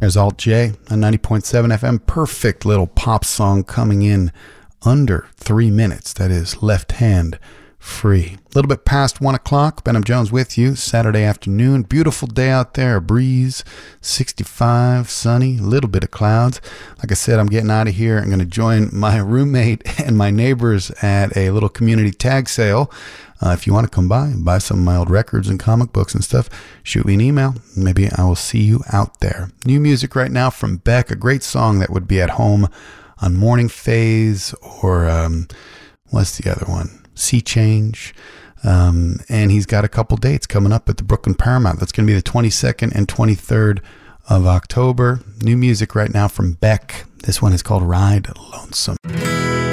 There's Alt J on 90.7 FM. Perfect little pop song coming in under 3 minutes. That is Left Hand Free. A little bit past 1 o'clock. Benham Jones with you. Saturday afternoon. Beautiful day out there. A breeze. 65. Sunny. A little bit of clouds. Like I said, I'm getting out of here. I'm going to join my roommate and my neighbors at a little community tag sale. If you want to come by and buy some of my old records and comic books and stuff, shoot me an email. Maybe I will see you out there. New music right now from Beck, a great song that would be at home on Morning Phase or what's the other one? Sea Change. And he's got a couple dates coming up at the Brooklyn Paramount. That's going to be the 22nd and 23rd of October. New music right now from Beck. This one is called Ride Lonesome.